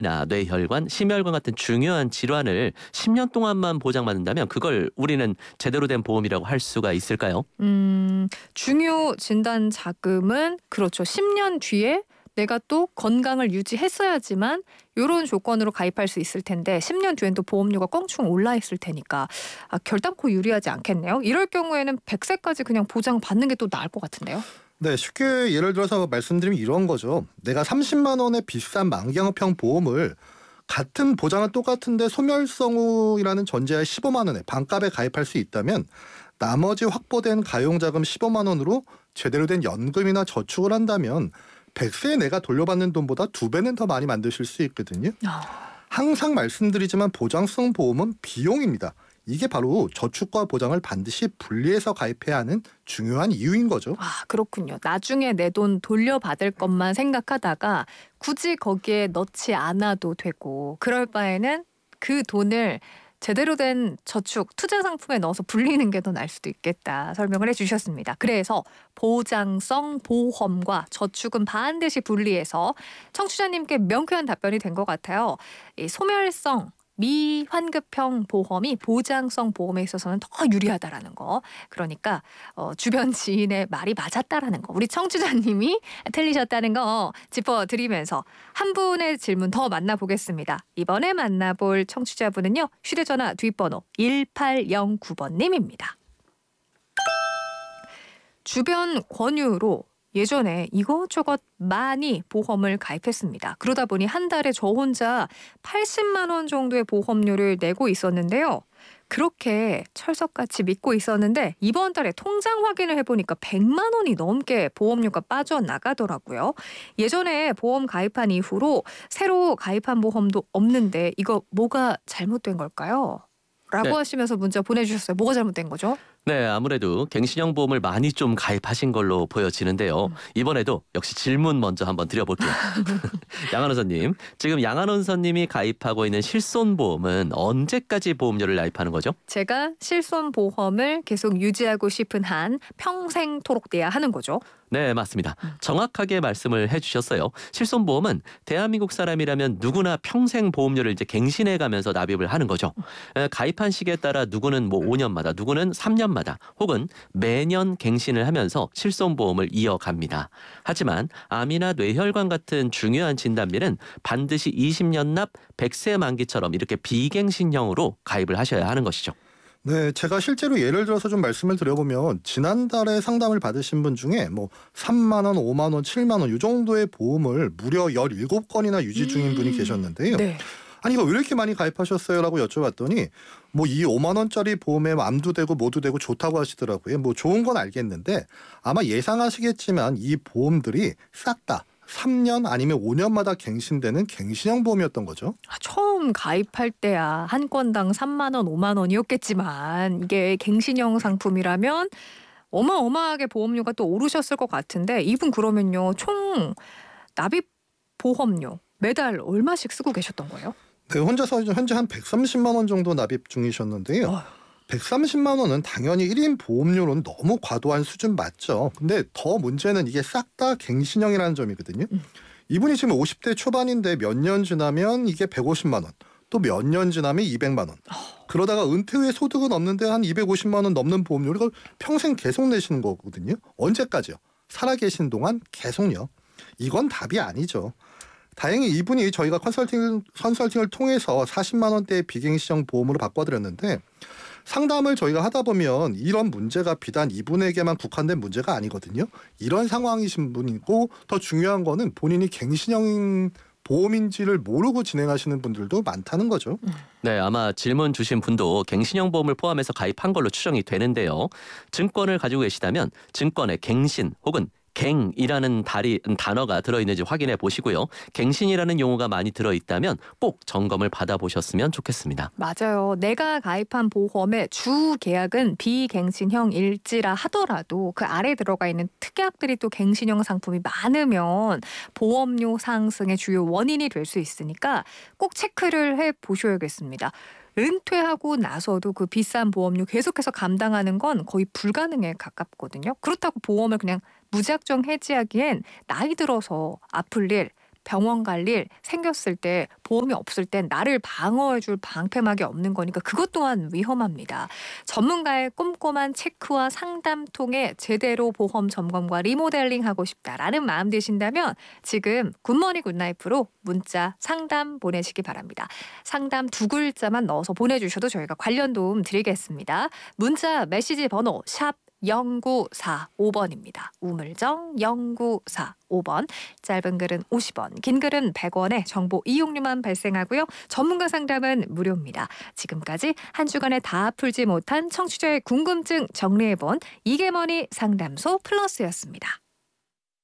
뇌혈관, 심혈관 같은 중요한 질환을 10년 동안만 보장받는다면 그걸 우리는 제대로 된 보험이라고 할 수가 있을까요? 중요 진단 자금은 그렇죠. 10년 뒤에 내가 또 건강을 유지했어야지만 요런 조건으로 가입할 수 있을 텐데 10년 뒤엔 또 보험료가 껑충 올라 있을 테니까 결단코 유리하지 않겠네요. 이럴 경우에는 100세까지 그냥 보장받는 게 또 나을 것 같은데요. 네, 쉽게 예를 들어서 말씀드리면 이런 거죠. 내가 30만 원의 비싼 만병형 보험을 같은 보장은 똑같은데 소멸성우라는 전제하에 15만 원에 반값에 가입할 수 있다면 나머지 확보된 가용자금 15만 원으로 제대로 된 연금이나 저축을 한다면 100세에 내가 돌려받는 돈보다 2배는 더 많이 만드실 수 있거든요. 항상 말씀드리지만 보장성 보험은 비용입니다. 이게 바로 저축과 보장을 반드시 분리해서 가입해야 하는 중요한 이유인 거죠. 그렇군요. 나중에 내 돈 돌려받을 것만 생각하다가 굳이 거기에 넣지 않아도 되고 그럴 바에는 그 돈을 제대로 된 저축, 투자 상품에 넣어서 불리는 게 더 나을 수도 있겠다 설명을 해주셨습니다. 그래서 보장성 보험과 저축은 반드시 분리해서 청취자님께 명쾌한 답변이 된 것 같아요. 이 소멸성 미환급형 보험이 보장성 보험에 있어서는 더 유리하다라는 거. 그러니까 주변 지인의 말이 맞았다라는 거. 우리 청취자님이 틀리셨다는 거 짚어드리면서 한 분의 질문 더 만나보겠습니다. 이번에 만나볼 청취자분은요. 휴대전화 뒷번호 1809번님입니다. 주변 권유로 예전에 이것저것 많이 보험을 가입했습니다. 그러다 보니 한 달에 저 혼자 80만 원 정도의 보험료를 내고 있었는데요. 그렇게 철석같이 믿고 있었는데 이번 달에 통장 확인을 해보니까 100만 원이 넘게 보험료가 빠져나가더라고요. 예전에 보험 가입한 이후로 새로 가입한 보험도 없는데 이거 뭐가 잘못된 걸까요? 라고 네. 하시면서 문자 보내주셨어요. 뭐가 잘못된 거죠? 네, 아무래도 갱신형 보험을 많이 좀 가입하신 걸로 보여지는데요. 이번에도 역시 질문 먼저 한번 드려볼게요. 양한원선님, 지금 양한원선님이 가입하고 있는 실손보험은 언제까지 보험료를 납입하는 거죠? 제가 실손보험을 계속 유지하고 싶은 한 평생토록 돼야 하는 거죠. 네, 맞습니다. 정확하게 말씀을 해주셨어요. 실손보험은 대한민국 사람이라면 누구나 평생 보험료를 이제 갱신해 가면서 납입을 하는 거죠. 가입한 시기에 따라 누구는 뭐 5년마다, 누구는 3년마다, 혹은 매년 갱신을 하면서 실손보험을 이어갑니다. 하지만 암이나 뇌혈관 같은 중요한 진단비는 반드시 20년 납 100세 만기처럼 이렇게 비갱신형으로 가입을 하셔야 하는 것이죠. 네, 제가 실제로 예를 들어서 좀 말씀을 드려보면 지난달에 상담을 받으신 분 중에 뭐 3만 원, 5만 원, 7만 원 이 정도의 보험을 무려 17건이나 유지 중인 분이 계셨는데요. 네. 아니 이거 왜 이렇게 많이 가입하셨어요? 라고 여쭤봤더니 뭐 이 5만 원짜리 보험에 암도 되고 뭐도 되고 좋다고 하시더라고요. 뭐 좋은 건 알겠는데 아마 예상하시겠지만 이 보험들이 싹 다 3년 아니면 5년마다 갱신되는 갱신형 보험이었던 거죠. 처음 가입할 때야 한 건당 3만 원, 5만 원이었겠지만 이게 갱신형 상품이라면 어마어마하게 보험료가 또 오르셨을 것 같은데 이분 그러면요. 총 납입 보험료 매달 얼마씩 쓰고 계셨던 거예요? 네, 혼자서 현재 한 130만 원 정도 납입 중이셨는데요. 130만 원은 당연히 1인 보험료로는 너무 과도한 수준 맞죠. 근데 더 문제는 이게 싹 다 갱신형이라는 점이거든요. 이분이 지금 50대 초반인데 몇 년 지나면 이게 150만 원, 또 몇 년 지나면 200만 원. 그러다가 은퇴 후에 소득은 없는데 한 250만 원 넘는 보험료를 이걸 평생 계속 내시는 거거든요. 언제까지요? 살아계신 동안 계속요. 이건 답이 아니죠. 다행히 이분이 저희가 컨설팅을 통해서 40만 원대의 비갱신형 보험으로 바꿔드렸는데 상담을 저희가 하다 보면 이런 문제가 비단 이분에게만 국한된 문제가 아니거든요. 이런 상황이신 분이고 더 중요한 거는 본인이 갱신형 보험인지를 모르고 진행하시는 분들도 많다는 거죠. 네, 아마 질문 주신 분도 갱신형 보험을 포함해서 가입한 걸로 추정이 되는데요. 증권을 가지고 계시다면 증권의 갱신 혹은 갱이라는 단어가 들어있는지 확인해 보시고요. 갱신이라는 용어가 많이 들어있다면 꼭 점검을 받아보셨으면 좋겠습니다. 맞아요. 내가 가입한 보험의 주 계약은 비갱신형일지라 하더라도 그 아래에 들어가 있는 특약들이 또 갱신형 상품이 많으면 보험료 상승의 주요 원인이 될 수 있으니까 꼭 체크를 해보셔야겠습니다. 은퇴하고 나서도 그 비싼 보험료 계속해서 감당하는 건 거의 불가능에 가깝거든요. 그렇다고 보험을 그냥 무작정 해지하기엔 나이 들어서 아플 일 병원 갈 일 생겼을 때 보험이 없을 땐 나를 방어해줄 방패막이 없는 거니까 그것 또한 위험합니다. 전문가의 꼼꼼한 체크와 상담 통해 제대로 보험 점검과 리모델링하고 싶다라는 마음 드신다면 지금 굿모닝 굿나이프로 문자 상담 보내시기 바랍니다. 상담 2글자만 넣어서 보내주셔도 저희가 관련 도움 드리겠습니다. 문자 메시지 번호 샵 0945번입니다. 우물정 0945번. 짧은 글은 50원, 긴 글은 100원의 정보 이용료만 발생하고요. 전문가 상담은 무료입니다. 지금까지 한 주간에 다 풀지 못한 청취자의 궁금증 정리해본 이게머니 상담소 플러스였습니다.